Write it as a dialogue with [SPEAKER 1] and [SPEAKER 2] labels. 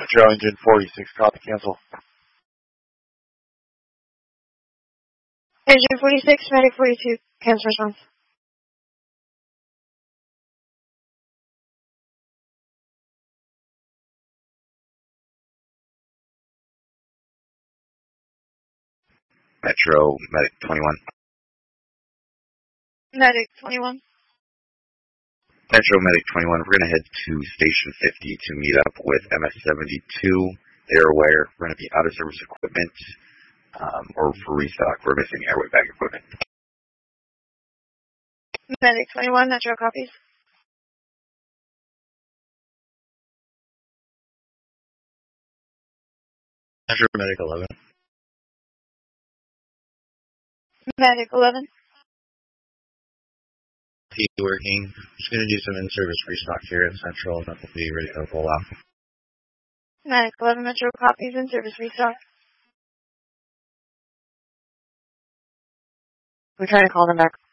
[SPEAKER 1] Metro Engine 46, copy, cancel.
[SPEAKER 2] Engine 46, Medic 42, cancel response.
[SPEAKER 3] Metro, Medic 21.
[SPEAKER 2] Medic 21.
[SPEAKER 3] Metro, Medic 21, we're going to head to Station 50 to meet up with MS-72. They're aware we're going to be out of service equipment, or for restock, we're missing airway bag equipment.
[SPEAKER 2] Medic 21, Metro copies.
[SPEAKER 1] Metro, Medic 11.
[SPEAKER 2] Medic 11.
[SPEAKER 1] Working. Just going to do some in-service restock here at Central, and that will be ready to roll out.
[SPEAKER 2] Medic 11, Metro copies and service restock.
[SPEAKER 4] We're trying to call them back.